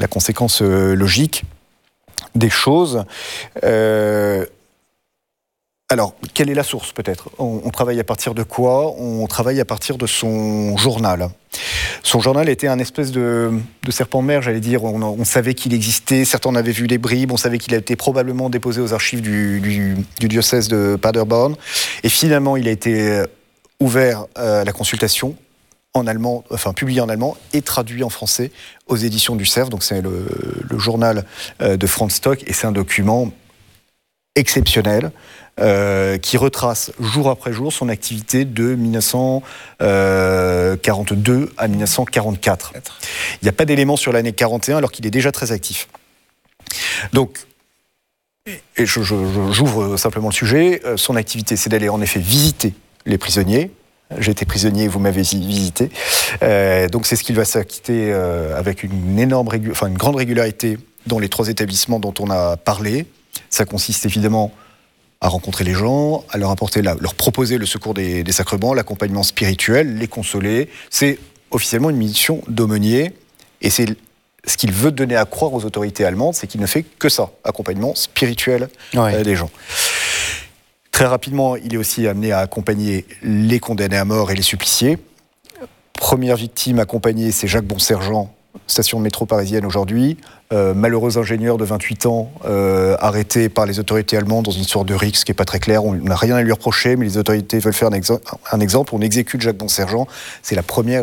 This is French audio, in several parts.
la conséquence logique des choses. Alors, quelle est la source peut-être ? On travaille à partir de quoi ? On travaille à partir de son journal. Son journal était un espèce de serpent de mer, j'allais dire. On savait qu'il existait, certains en avaient vu des bribes, on savait qu'il a été probablement déposé aux archives du diocèse de Paderborn. Et finalement, il a été ouvert à la consultation en allemand, enfin publié en allemand et traduit en français aux éditions du Cerf. Donc c'est le journal de Franz Stock et c'est un document exceptionnel qui retrace jour après jour son activité de 1942 à 1944. Il n'y a pas d'éléments sur l'année 41 alors qu'il est déjà très actif. Donc, et j'ouvre simplement le sujet, son activité c'est d'aller en effet visiter les prisonniers. J'ai été prisonnier, vous m'avez visité. Donc c'est ce qu'il va s'acquitter avec une grande régularité dans les 3 établissements dont on a parlé. Ça consiste évidemment à rencontrer les gens, à leur proposer le secours des sacrements, l'accompagnement spirituel, les consoler. C'est officiellement une mission d'aumônier et c'est ce qu'il veut donner à croire aux autorités allemandes, c'est qu'il ne fait que ça, accompagnement spirituel des gens. Très rapidement, il est aussi amené à accompagner les condamnés à mort et les suppliciés. Première victime accompagnée, c'est Jacques Bonsergent, station de métro parisienne aujourd'hui. Malheureux ingénieur de 28 ans, arrêté par les autorités allemandes dans une sorte de rixe qui n'est pas très claire. On n'a rien à lui reprocher, mais les autorités veulent faire un exemple. On exécute Jacques Bonsergent. C'est le premier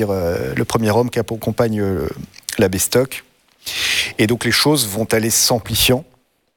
homme qui accompagne l'abbé Stock. Et donc les choses vont aller s'amplifiant.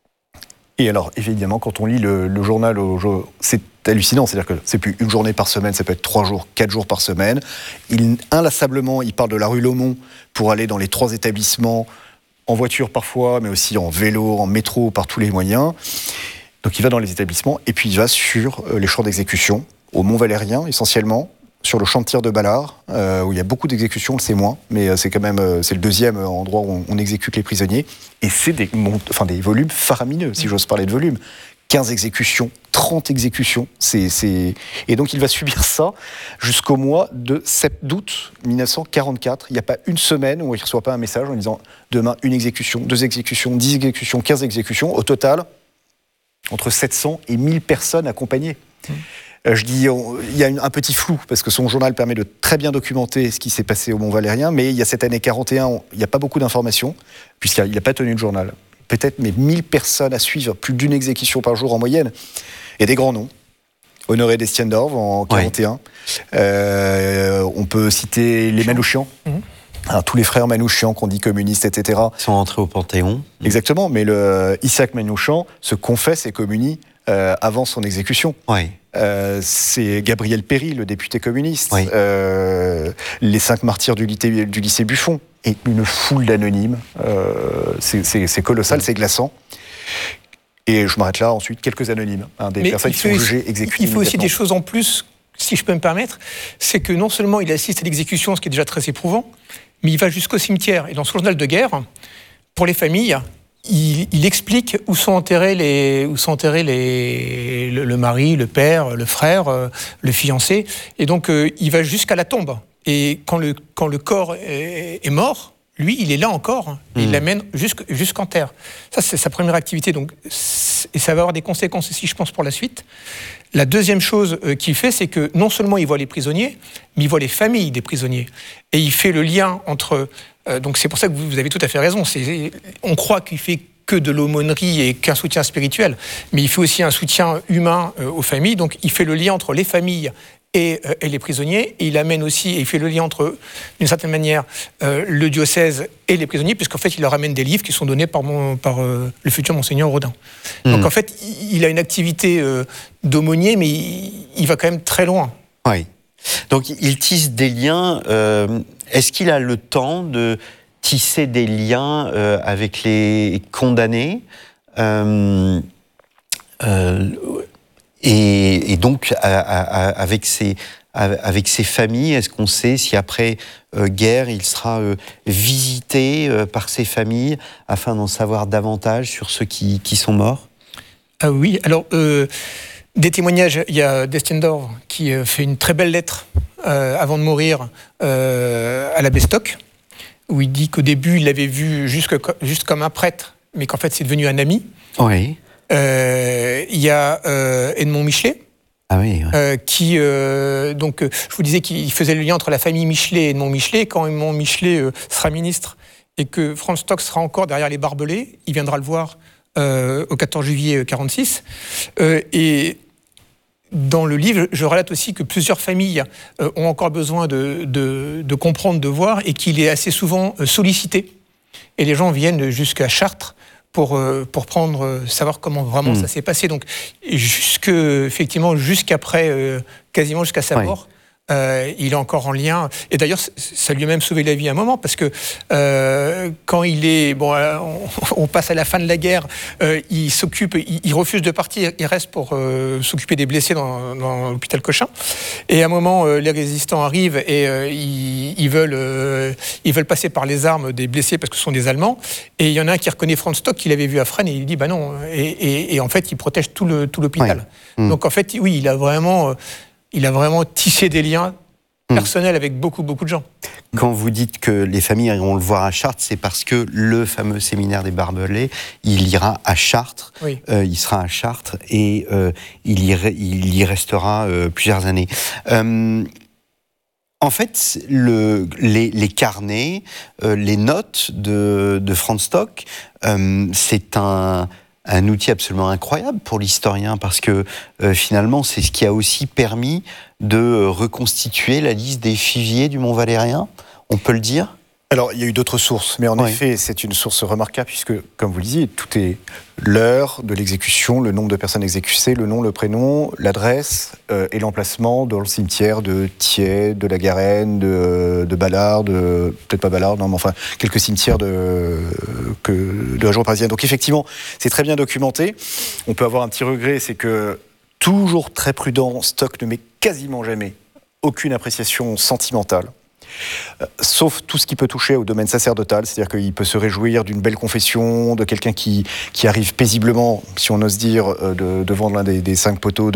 Et alors, évidemment, quand on lit le journal, c'est hallucinant. C'est-à-dire que c'est plus une journée par semaine, ça peut être 3 jours, 4 jours par semaine. Inlassablement, il parle de la rue Laumont pour aller dans les 3 établissements, en voiture parfois, mais aussi en vélo, en métro, par tous les moyens. Donc il va dans les établissements et puis il va sur les champs d'exécution, au Mont-Valérien essentiellement, sur le champ de tir de Ballard, où il y a beaucoup d'exécutions, on le sait moins, mais c'est quand même c'est le 2e endroit où on exécute les prisonniers. Et c'est des volumes faramineux, si j'ose parler de volumes. 15 exécutions, 30 exécutions. Et donc il va subir ça jusqu'au mois d'août 1944. Il n'y a pas une semaine où il ne reçoit pas un message en disant demain une exécution, 2 exécutions, 10 exécutions, 15 exécutions. Au total, entre 700 et 1000 personnes accompagnées. Je dis, il y a un petit flou, parce que son journal permet de très bien documenter ce qui s'est passé au Mont-Valérien, mais il y a cette année 41, il n'y a pas beaucoup d'informations, puisqu'il n'a pas tenu de journal. Peut-être, mais 1000 personnes à suivre, plus d'une exécution par jour en moyenne. Et des grands noms. Honoré d'Estiendorf en 41. On peut citer les Manouchian. Tous les frères Manouchian qu'on dit communistes, etc. Ils sont entrés au Panthéon. Exactement, mais Isaac Manouchian se confesse et communie avant son exécution. C'est Gabriel Péry, le député communiste. Les 5 martyrs du lycée Buffon. Et une foule d'anonymes. C'est colossal, c'est glaçant. Et je m'arrête là, ensuite, quelques anonymes. Des personnes qui sont jugées, exécutées. Il faut aussi des choses en plus, si je peux me permettre. C'est que non seulement il assiste à l'exécution, ce qui est déjà très éprouvant, mais il va jusqu'au cimetière. Et dans ce journal de guerre, pour les familles, il explique où sont enterrés le mari, le père, le frère, le fiancé. Et donc, il va jusqu'à la tombe. Et quand le corps est mort, lui, il est là encore. Il l'amène jusqu'en terre. Ça, c'est sa première activité. Donc, et ça va avoir des conséquences aussi, je pense, pour la suite. La deuxième chose qu'il fait, c'est que non seulement il voit les prisonniers, mais il voit les familles des prisonniers. Et il fait le lien entre... donc c'est pour ça que vous avez tout à fait raison. On croit qu'il fait que de l'aumônerie et qu'un soutien spirituel, mais il fait aussi un soutien humain aux familles. Donc il fait le lien entre les familles et les prisonniers. Et il amène aussi, et il fait le lien entre, d'une certaine manière, le diocèse et les prisonniers, puisqu'en fait, il leur amène des livres qui sont donnés par le futur Monseigneur Rodin. Donc en fait, il a une activité d'aumônier, mais il va quand même très loin. Oui. Donc il tisse des liens. Est-ce qu'il a le temps de tisser des liens avec les condamnés et donc avec ses familles? Est-ce qu'on sait si après guerre il sera visité par ses familles afin d'en savoir davantage sur ceux qui sont morts? Ah oui, alors des témoignages, il y a d'Estiendorf qui fait une très belle lettre avant de mourir à l'abbé Stock, où il dit qu'au début, il l'avait vu juste comme un prêtre, mais qu'en fait, c'est devenu un ami. Oui. Il y a Edmond Michelet, Ah oui. qui, donc, je vous disais qu'il faisait le lien entre la famille Michelet et Edmond Michelet. Quand Edmond Michelet sera ministre et que Franz Stock sera encore derrière les barbelés, il viendra le voir au 14 juillet 1946. Et dans le livre, je relate aussi que plusieurs familles ont encore besoin de comprendre, de voir, et qu'il est assez souvent sollicité. Et les gens viennent jusqu'à Chartres pour savoir comment vraiment ça s'est passé. Donc, effectivement, jusqu'après, quasiment jusqu'à sa mort, il est encore en lien. Et d'ailleurs, ça lui a même sauvé la vie à un moment, parce que quand il est... Bon, on passe à la fin de la guerre, il s'occupe, il refuse de partir, il reste pour s'occuper des blessés dans l'hôpital Cochin. Et à un moment, les résistants arrivent et ils veulent passer par les armes des blessés parce que ce sont des Allemands. Et il y en a un qui reconnaît Franz Stock, qu'il avait vu à Fresnes, et il dit bah non. Et en fait, il protège tout l'hôpital. Ouais. Donc en fait, oui, il a vraiment tissé des liens personnels avec beaucoup de gens. Quand vous dites que les familles iront le voir à Chartres, c'est parce que le fameux séminaire des Barbelés, il ira à Chartres, oui. Il sera à Chartres et il y restera plusieurs années. En fait, les carnets, les notes de Franz Stock, c'est un outil absolument incroyable pour l'historien, parce que finalement, c'est ce qui a aussi permis de reconstituer la liste des fiviers du Mont Valérien, on peut le dire ? Alors, il y a eu d'autres sources, mais en effet, c'est une source remarquable, puisque, comme vous le disiez, tout est l'heure de l'exécution, le nombre de personnes exécutées, le nom, le prénom, l'adresse et l'emplacement dans le cimetière de Thiais, de la Garenne, de Ballard, peut-être pas Ballard, non, mais enfin, quelques cimetières de la région parisienne. Donc, effectivement, c'est très bien documenté. On peut avoir un petit regret, c'est que, toujours très prudent, Stock ne met quasiment jamais aucune appréciation sentimentale. Sauf tout ce qui peut toucher au domaine sacerdotal, c'est-à-dire qu'il peut se réjouir d'une belle confession, de quelqu'un qui arrive paisiblement, si on ose dire, devant l'un des 5 poteaux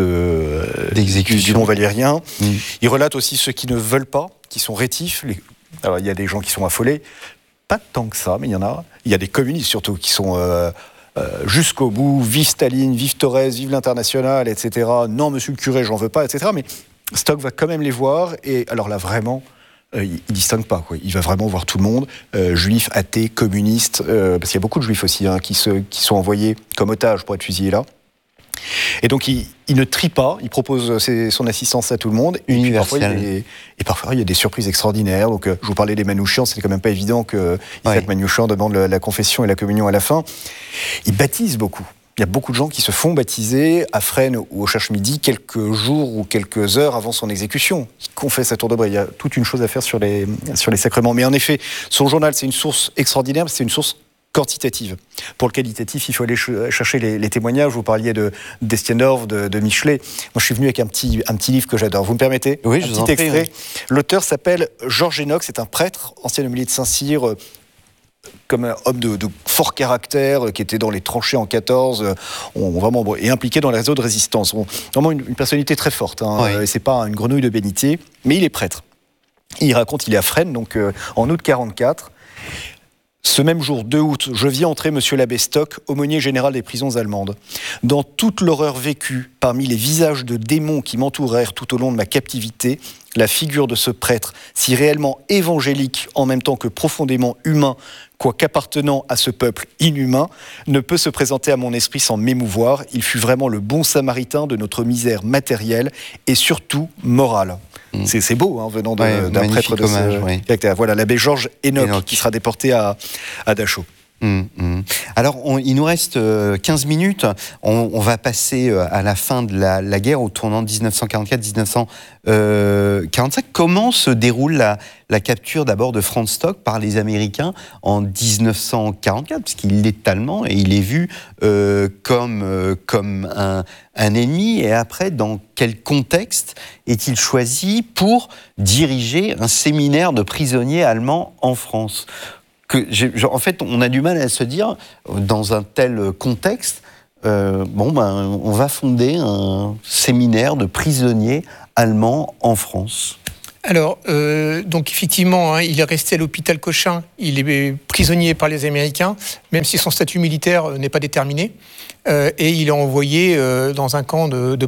du Mont Valérien. Il relate aussi ceux qui ne veulent pas, qui sont rétifs. Alors il y a des gens qui sont affolés, pas tant que ça, mais il y en a. Il y a des communistes surtout qui sont jusqu'au bout, vive Staline, vive Torres, vive l'Internationale, etc. Non, monsieur le curé, j'en veux pas, etc. Mais Stock va quand même les voir, et alors là, vraiment... il distingue pas, quoi. Il va vraiment voir tout le monde, juifs, athées, communistes, parce qu'il y a beaucoup de juifs aussi qui sont envoyés comme otages pour être fusillés là. Et donc il ne trie pas, il propose son assistance à tout le monde. Universel. Et parfois il y a des surprises extraordinaires. Donc je vous parlais des Manouchians, c'était quand même pas évident que Isaac Manouchian demande la confession et la communion à la fin. Il baptise beaucoup. Il y a beaucoup de gens qui se font baptiser à Fresnes ou au Cherche-Midi quelques jours ou quelques heures avant son exécution. Il confesse à tour de bras. Il y a toute une chose à faire sur les sacrements. Mais en effet, son journal, c'est une source extraordinaire, c'est une source quantitative. Pour le qualitatif, il faut aller chercher les témoignages. Vous parliez d'Estiendorf, de Michelet. Moi, je suis venu avec un petit livre que j'adore. Vous me permettez ? Oui, un petit extrait. L'auteur s'appelle Georges Enoch. C'est un prêtre, ancien homilier de Saint-Cyr, comme un homme de fort caractère, qui était dans les tranchées en 14, vraiment, et impliqué dans les réseaux de résistance. Vraiment une personnalité très forte. Et c'est pas une grenouille de bénitier, mais il est prêtre. Il raconte, il est à Fresnes, donc en août 44. Ce même jour, 2 août, je vis entrer monsieur l'abbé Stock, aumônier général des prisons allemandes. Dans toute l'horreur vécue, parmi les visages de démons qui m'entourèrent tout au long de ma captivité, la figure de ce prêtre, si réellement évangélique en même temps que profondément humain, quoiqu'appartenant à ce peuple inhumain, ne peut se présenter à mon esprit sans m'émouvoir. Il fut vraiment le bon samaritain de notre misère matérielle et surtout morale. C'est beau, venant d'un prêtre de ce caractère. Voilà, l'abbé Georges Enoch, qui sera déporté à Dachau. Alors, il nous reste 15 minutes. On va passer à la fin de la guerre, au tournant 1944-1945. Comment se déroule la capture d'abord de Franz Stock par les Américains en 1944, puisqu'il est allemand et il est vu comme un ennemi. Et après, dans quel contexte est-il choisi pour diriger un séminaire de prisonniers allemands en France ? En fait, on a du mal à se dire, dans un tel contexte, on va fonder un séminaire de prisonniers allemands en France. Alors, donc effectivement, il est resté à l'hôpital Cochin, il est prisonnier par les Américains, même si son statut militaire n'est pas déterminé, et il est envoyé dans un camp de